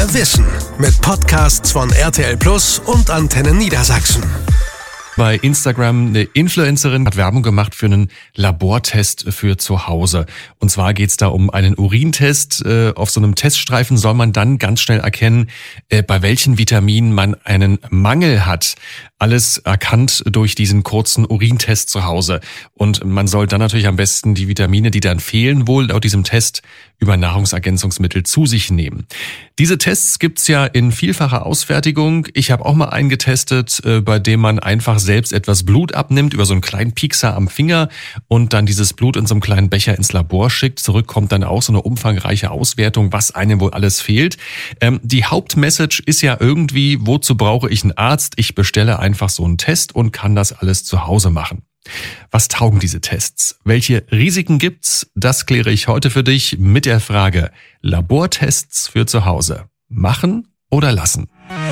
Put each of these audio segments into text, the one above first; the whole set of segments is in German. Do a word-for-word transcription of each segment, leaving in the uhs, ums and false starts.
Mehr Wissen mit Podcasts von R T L Plus und Antenne Niedersachsen. Bei Instagram eine Influencerin hat Werbung gemacht für einen Labortest für zu Hause. Und zwar geht's da um einen Urintest. Auf so einem Teststreifen soll man dann ganz schnell erkennen, bei welchen Vitaminen man einen Mangel hat. Alles erkannt durch diesen kurzen Urintest zu Hause. Und man soll dann natürlich am besten die Vitamine, die dann fehlen, wohl laut diesem Test über Nahrungsergänzungsmittel zu sich nehmen. Diese Tests gibt's ja in vielfacher Ausfertigung. Ich habe auch mal einen getestet, bei dem man einfach selbst etwas Blut abnimmt über so einen kleinen Piekser am Finger und dann dieses Blut in so einem kleinen Becher ins Labor schickt. Zurück kommt dann auch so eine umfangreiche Auswertung, was einem wohl alles fehlt. Ähm, die Hauptmessage ist ja irgendwie, wozu brauche ich einen Arzt? Ich bestelle einfach so einen Test und kann das alles zu Hause machen. Was taugen diese Tests? Welche Risiken gibt's? Das kläre ich heute für dich mit der Frage: Labortests für zu Hause. Machen oder lassen?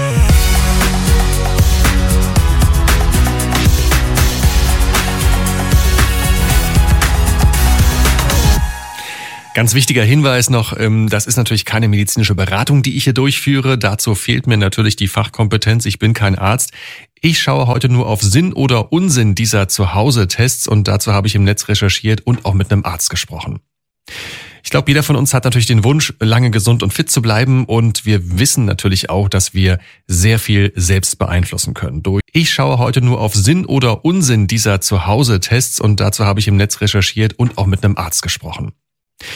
Ganz wichtiger Hinweis noch, das ist natürlich keine medizinische Beratung, die ich hier durchführe. Dazu fehlt mir natürlich die Fachkompetenz. Ich bin kein Arzt. Ich schaue heute nur auf Sinn oder Unsinn dieser Zuhause-Tests und dazu habe ich im Netz recherchiert und auch mit einem Arzt gesprochen. Ich glaube, jeder von uns hat natürlich den Wunsch, lange gesund und fit zu bleiben, und wir wissen natürlich auch, dass wir sehr viel selbst beeinflussen können. Ich schaue heute nur auf Sinn oder Unsinn dieser Zuhause-Tests und dazu habe ich im Netz recherchiert und auch mit einem Arzt gesprochen.